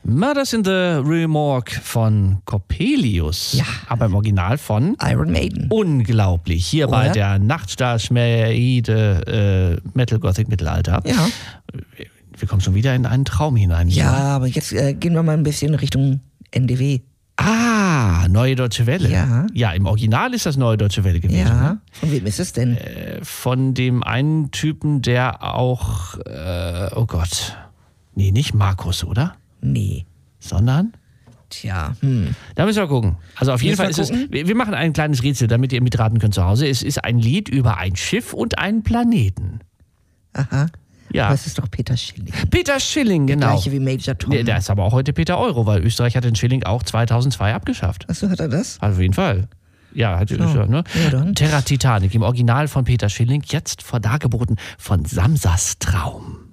Murders in the Rue Morgue von Coppelius. Ja. Aber im Original von Iron Maiden. Unglaublich. Hier bei der Nachtstahlschmäide Metal Gothic Mittelalter. Ja. Wir kommen schon wieder in einen Traum hinein. Ja, aber jetzt gehen wir mal ein bisschen Richtung NDW. Neue Deutsche Welle. Ja. Ja, im Original ist das Neue Deutsche Welle gewesen. Ja. Ne? Von wem ist es denn? Von dem einen Typen, der auch, oh Gott, nee, nicht Markus, oder? Nee. Sondern? Tja, Da müssen wir gucken. Also auf jeden Fall ist es, wir machen ein kleines Rätsel, damit ihr mitraten könnt zu Hause. Es ist ein Lied über ein Schiff und einen Planeten. Aha. Ja. Aber es ist doch Peter Schilling. Peter Schilling, genau. Gleiche wie Major Tom. Der ist aber auch heute Peter Euro, weil Österreich hat den Schilling auch 2002 abgeschafft. Achso, hat er das? Also auf jeden Fall. Ja, ne? Ja, dann. Terra Titanic im Original von Peter Schilling, jetzt dargeboten von Samsas Traum.